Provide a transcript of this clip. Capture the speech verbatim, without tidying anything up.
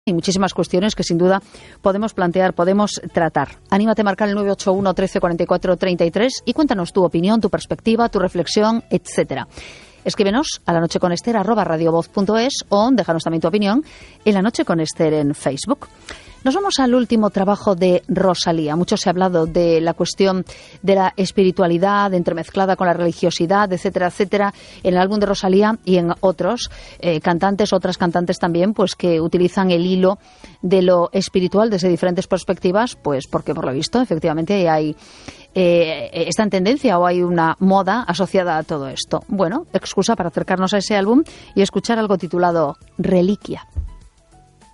Y muchísimas cuestiones que sin duda podemos plantear, podemos tratar. Anímate a marcar el nueve ocho uno, trece, cuarenta y cuatro, treinta y tres y cuéntanos tu opinión, tu perspectiva, tu reflexión, etcétera. Escríbenos a lanocheconester arroba radiovoz punto es o déjanos también tu opinión en La Noche con Ester en Facebook. Nos vamos al último trabajo de Rosalía. Mucho se ha hablado de la cuestión de la espiritualidad entremezclada con la religiosidad, etcétera, etcétera, en el álbum de Rosalía y en otros eh, cantantes, otras cantantes también, pues que utilizan el hilo de lo espiritual desde diferentes perspectivas, pues porque por lo visto efectivamente hay eh, está en tendencia o hay una moda asociada a todo esto. Bueno, excusa para acercarnos a ese álbum y escuchar algo titulado Reliquia.